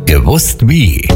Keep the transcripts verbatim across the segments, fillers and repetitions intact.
Gewusst wie?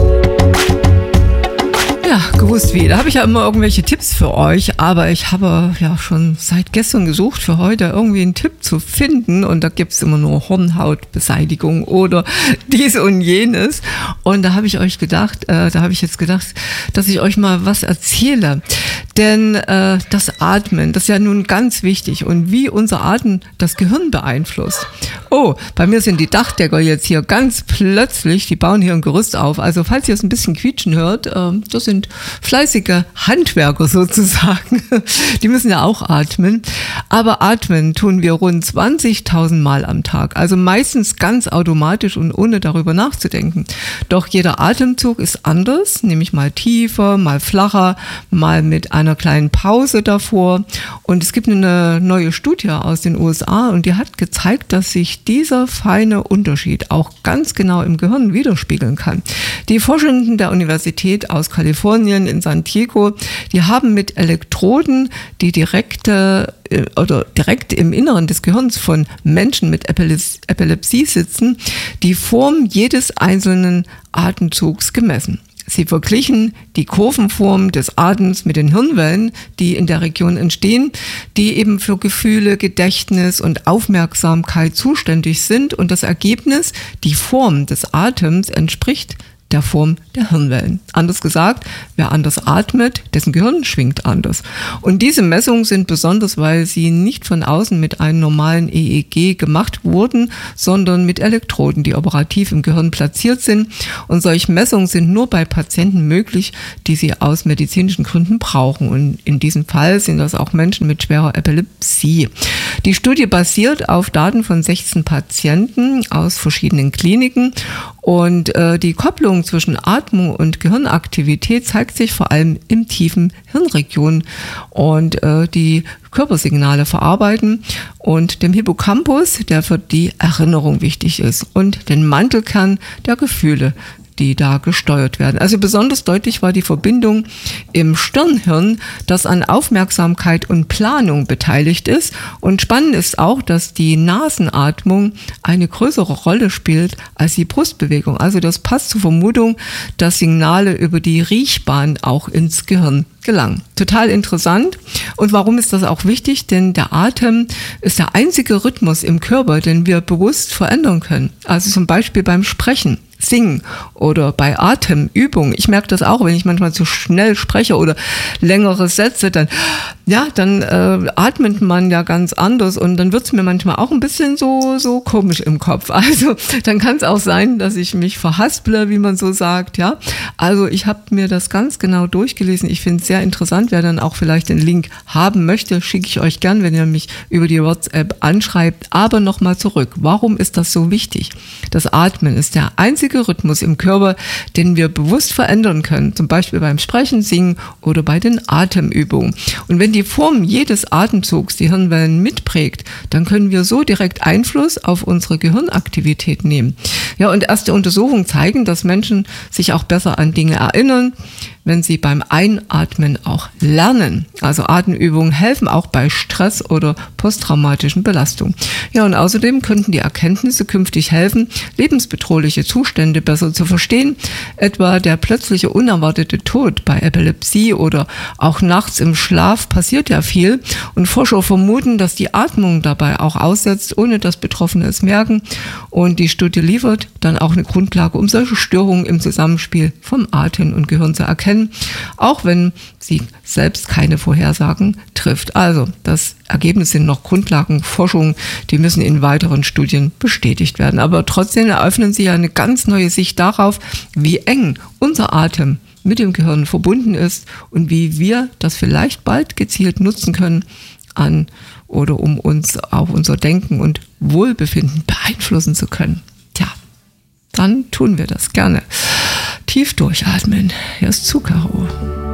Ja, gewusst wie. Da habe ich ja immer irgendwelche Tipps für euch, aber ich habe ja schon seit gestern gesucht, für heute irgendwie einen Tipp zu finden, und da gibt es immer nur Hornhautbeseitigung oder dies und jenes, und da habe ich euch gedacht, äh, da habe ich jetzt gedacht, dass ich euch mal was erzähle, denn äh, das Atmen, das ist ja nun ganz wichtig, und wie unser Atem das Gehirn beeinflusst. Oh, bei mir sind die Dachdecker jetzt hier ganz plötzlich, die bauen hier ein Gerüst auf, also falls ihr es ein bisschen quietschen hört, äh, das sind fleißige Handwerker sozusagen. Die müssen ja auch atmen. Aber atmen tun wir rund zwanzigtausend Mal am Tag. Also meistens ganz automatisch und ohne darüber nachzudenken. Doch jeder Atemzug ist anders, nämlich mal tiefer, mal flacher, mal mit einer kleinen Pause davor. Und es gibt eine neue Studie aus den U S A, und die hat gezeigt, dass sich dieser feine Unterschied auch ganz genau im Gehirn widerspiegeln kann. Die Forschenden der Universität aus Kalifornien in San Diego, die haben mit Elektroden, die direkte oder direkt im Inneren des Gehirns von Menschen mit Epilepsie sitzen, die Form jedes einzelnen Atemzugs gemessen. Sie verglichen die Kurvenform des Atems mit den Hirnwellen, die in der Region entstehen, die eben für Gefühle, Gedächtnis und Aufmerksamkeit zuständig sind, und das Ergebnis, die Form des Atems, entspricht der Form der Hirnwellen. Anders gesagt, wer anders atmet, dessen Gehirn schwingt anders. Und diese Messungen sind besonders, weil sie nicht von außen mit einem normalen E E G gemacht wurden, sondern mit Elektroden, die operativ im Gehirn platziert sind. Und solche Messungen sind nur bei Patienten möglich, die sie aus medizinischen Gründen brauchen. Und in diesem Fall sind das auch Menschen mit schwerer Epilepsie. Die Studie basiert auf Daten von sechzehn Patienten aus verschiedenen Kliniken, und äh, die Kopplung zwischen Atmung und Gehirnaktivität zeigt sich vor allem im tiefen Hirnregion, und äh, die Körpersignale verarbeiten und dem Hippocampus, der für die Erinnerung wichtig ist, und den Mantelkern der Gefühle, die da gesteuert werden. Also besonders deutlich war die Verbindung im Stirnhirn, das an Aufmerksamkeit und Planung beteiligt ist. Und spannend ist auch, dass die Nasenatmung eine größere Rolle spielt als die Brustbewegung. Also das passt zur Vermutung, dass Signale über die Riechbahn auch ins Gehirn gelangen. Total interessant. Und warum ist das auch wichtig? Denn der Atem ist der einzige Rhythmus im Körper, den wir bewusst verändern können. Also zum Beispiel beim Sprechen, Singen oder bei Atemübungen. Ich merke das auch, wenn ich manchmal zu schnell spreche oder längere Sätze, dann, ja, dann äh, atmet man ja ganz anders, und dann wird es mir manchmal auch ein bisschen so, so komisch im Kopf. Also dann kann es auch sein, dass ich mich verhasple, wie man so sagt. Ja, also ich habe mir das ganz genau durchgelesen. Ich finde es sehr interessant. Wer dann auch vielleicht den Link haben möchte, schicke ich euch gern, wenn ihr mich über die WhatsApp anschreibt. Aber nochmal zurück. Warum ist das so wichtig? Das Atmen ist der einzige Rhythmus im Körper, den wir bewusst verändern können, zum Beispiel beim Sprechen, Singen oder bei den Atemübungen. Und wenn die Form jedes Atemzugs die Hirnwellen mitprägt, dann können wir so direkt Einfluss auf unsere Gehirnaktivität nehmen. Ja, und erste Untersuchungen zeigen, dass Menschen sich auch besser an Dinge erinnern, wenn sie beim Einatmen auch lernen. Also Atemübungen helfen auch bei Stress oder posttraumatischen Belastungen. Ja, und außerdem könnten die Erkenntnisse künftig helfen, lebensbedrohliche Zustände besser zu verstehen, etwa der plötzliche unerwartete Tod bei Epilepsie oder auch nachts im Schlaf passiert ja viel, und Forscher vermuten, dass die Atmung dabei auch aussetzt, ohne dass Betroffene es merken, und die Studie liefert dann auch eine Grundlage, um solche Störungen im Zusammenspiel vom Atem und Gehirn zu erkennen, auch wenn sie selbst keine Vorhersagen trifft. Also das Ergebnis sind noch Grundlagenforschungen, die müssen in weiteren Studien bestätigt werden. Aber trotzdem eröffnen sie ja eine ganz neue Sicht darauf, wie eng unser Atem mit dem Gehirn verbunden ist und wie wir das vielleicht bald gezielt nutzen können an oder um uns auch unser Denken und Wohlbefinden beeinflussen zu können. Tja, dann tun wir das gerne. Tief durchatmen. Hier ist Zuckerrohr.